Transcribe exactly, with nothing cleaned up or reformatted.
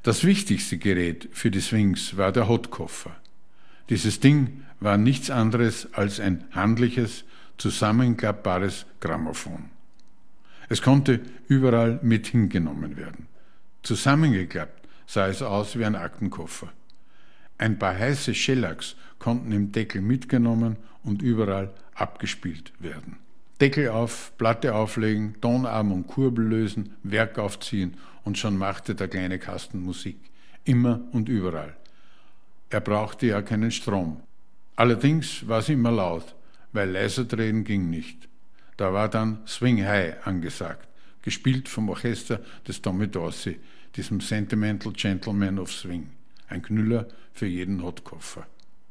Das wichtigste Gerät für die Swings war der Hotkoffer. Dieses Ding war nichts anderes als ein handliches, zusammenklappbares Grammophon. Es konnte überall mit hingenommen werden. Zusammengeklappt sah es aus wie ein Aktenkoffer. Ein paar heiße Shellacks konnten im Deckel mitgenommen und überall abgespielt werden. Deckel auf, Platte auflegen, Tonarm und Kurbel lösen, Werk aufziehen und schon machte der kleine Kasten Musik. Immer und überall. Er brauchte ja keinen Strom. Allerdings war es immer laut, weil leiser drehen ging nicht. Da war dann Swing High angesagt, gespielt vom Orchester des Tommy Dorsey, diesem Sentimental Gentleman of Swing. Ein Knüller für jeden Hotkoffer.